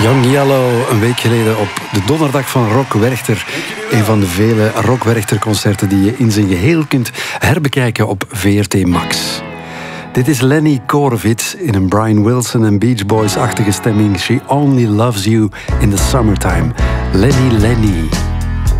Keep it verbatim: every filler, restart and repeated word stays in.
Young Yellow, een week geleden op de donderdag van Rock Werchter. Een van de vele Rock Werchter concerten die je in zijn geheel kunt herbekijken op V R T Max. Dit is Lenny Korovic in een Brian Wilson en Beach Boys-achtige stemming. She Only Loves You in the Summertime. Lenny Lenny.